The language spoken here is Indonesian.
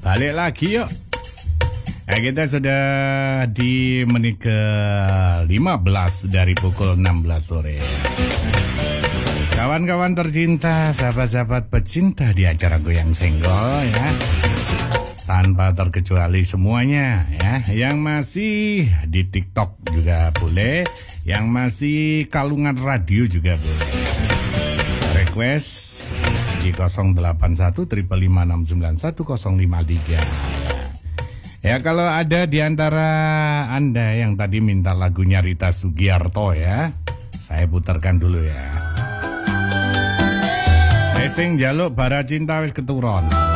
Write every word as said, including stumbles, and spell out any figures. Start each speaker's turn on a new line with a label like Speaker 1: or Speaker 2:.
Speaker 1: Balik lagi yuk. Nah, kita sudah di menit ke lima belas dari pukul enam belas sore. Kawan-kawan tercinta, sahabat-sahabat pecinta di acara Goyang Senggol ya. Tanpa terkecuali semuanya ya. Yang masih di TikTok juga boleh, yang masih kalungan radio juga boleh. Request di nol delapan satu lima lima enam sembilan satu nol lima tiga. Ya, kalau ada di antara Anda yang tadi minta lagunya Rita Sugiarto ya, saya putarkan dulu ya. Sing jaluk bara cinta wis keturun.